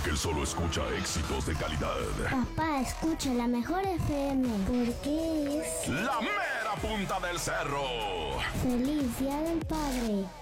porque él solo escucha éxitos de calidad. Papá, escucha la mejor FM, porque es La mera punta del cerro. Feliz Día del Padre.